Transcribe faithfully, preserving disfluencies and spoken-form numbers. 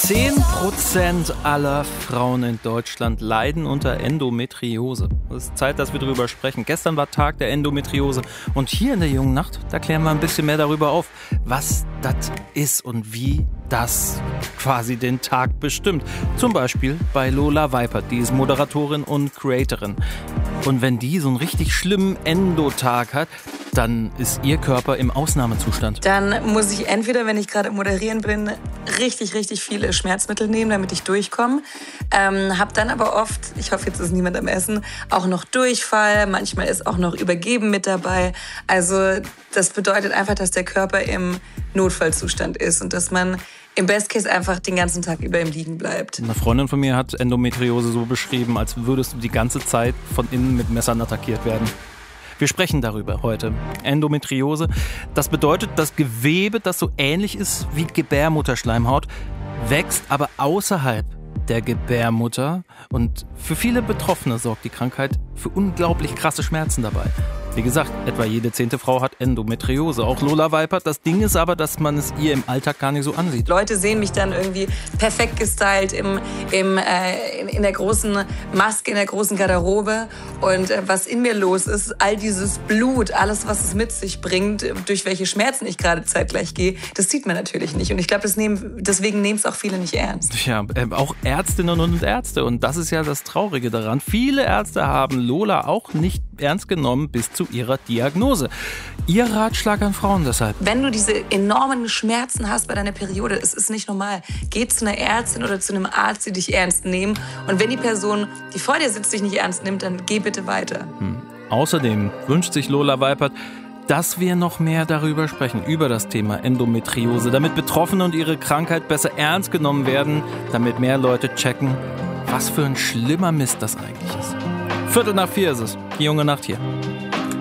zehn Prozent aller Frauen in Deutschland leiden unter Endometriose. Es ist Zeit, dass wir darüber sprechen. Gestern war Tag der Endometriose und hier in der Jungen Nacht, da klären wir ein bisschen mehr darüber auf, was das ist und wie das quasi den Tag bestimmt. Zum Beispiel bei Lola Weipert, die ist Moderatorin und Creatorin. Und wenn die so einen richtig schlimmen Endotag hat, dann ist ihr Körper im Ausnahmezustand. Dann muss ich entweder, wenn ich gerade moderieren bin, richtig, richtig viele Schmerzmittel nehmen, damit ich durchkomme. Ähm, hab dann aber oft, ich hoffe, jetzt ist niemand am Essen, auch noch Durchfall. Manchmal ist auch noch Übergeben mit dabei. Also das bedeutet einfach, dass der Körper im Notfallzustand ist und dass man im Best Case einfach den ganzen Tag über im Liegen bleibt. Eine Freundin von mir hat Endometriose so beschrieben, als würdest du die ganze Zeit von innen mit Messern attackiert werden. Wir sprechen darüber heute. Endometriose, das bedeutet, das Gewebe, das so ähnlich ist wie Gebärmutterschleimhaut, wächst aber außerhalb der Gebärmutter. Und für viele Betroffene sorgt die Krankheit für unglaublich krasse Schmerzen dabei. Wie gesagt, etwa jede zehnte Frau hat Endometriose. Auch Lola Weipert. Das Ding ist aber, dass man es ihr im Alltag gar nicht so ansieht. Leute sehen mich dann irgendwie perfekt gestylt im, im, äh, in, in der großen Maske, in der großen Garderobe. Und äh, was in mir los ist, all dieses Blut, alles, was es mit sich bringt, durch welche Schmerzen ich gerade zeitgleich gehe, das sieht man natürlich nicht. Und ich glaube, nehmen, deswegen nehmen es auch viele nicht ernst. Ja, äh, auch Ärztinnen und Ärzte. Und das ist ja das Traurige daran. Viele Ärzte haben Lola auch nicht ernst genommen bis zu ihrer Diagnose. Ihr Ratschlag an Frauen deshalb: Wenn du diese enormen Schmerzen hast bei deiner Periode, es ist nicht normal. Geh zu einer Ärztin oder zu einem Arzt, die dich ernst nehmen. Und wenn die Person, die vor dir sitzt, dich nicht ernst nimmt, dann geh bitte weiter. Hm. Außerdem wünscht sich Lola Weipert, dass wir noch mehr darüber sprechen, über das Thema Endometriose, damit Betroffene und ihre Krankheit besser ernst genommen werden, damit mehr Leute checken, was für ein schlimmer Mist das eigentlich ist. Viertel nach vier ist es. Die Junge Nacht hier.